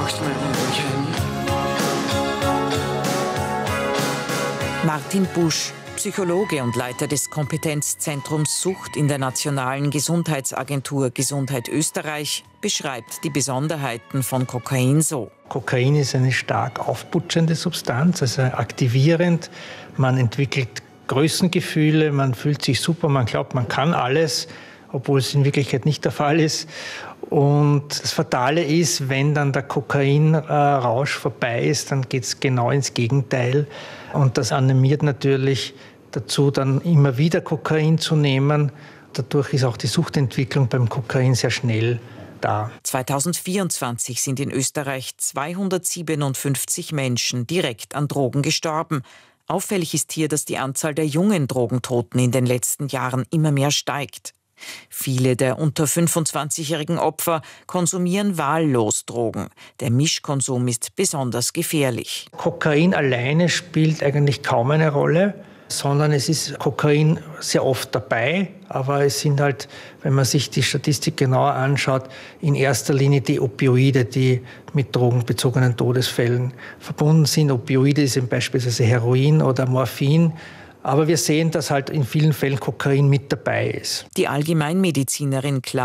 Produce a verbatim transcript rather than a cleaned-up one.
Martin Busch, Psychologe und Leiter des Kompetenzzentrums Sucht in der Nationalen Gesundheitsagentur Gesundheit Österreich, beschreibt die Besonderheiten von Kokain so. Kokain ist eine stark aufputschende Substanz, also aktivierend. Man entwickelt Größengefühle, man fühlt sich super, man glaubt, man kann alles, obwohl es in Wirklichkeit nicht der Fall ist. Und das Fatale ist, wenn dann der Kokainrausch vorbei ist, dann geht es genau ins Gegenteil. Und das animiert natürlich dazu, dann immer wieder Kokain zu nehmen. Dadurch ist auch die Suchtentwicklung beim Kokain sehr schnell da. zweitausendvierundzwanzig sind in Österreich zweihundertsiebenundfünfzig Menschen direkt an Drogen gestorben. Auffällig ist hier, dass die Anzahl der jungen Drogentoten in den letzten Jahren immer mehr steigt. Viele der unter fünfundzwanzigjährigen Opfer konsumieren wahllos Drogen. Der Mischkonsum ist besonders gefährlich. Kokain alleine spielt eigentlich kaum eine Rolle, sondern es ist Kokain sehr oft dabei. Aber es sind halt, wenn man sich die Statistik genauer anschaut, in erster Linie die Opioide, die mit drogenbezogenen Todesfällen verbunden sind. Opioide sind beispielsweise Heroin oder Morphin. Aber wir sehen, dass halt in vielen Fällen Kokain mit dabei ist. Die Allgemeinmedizinerin Claudia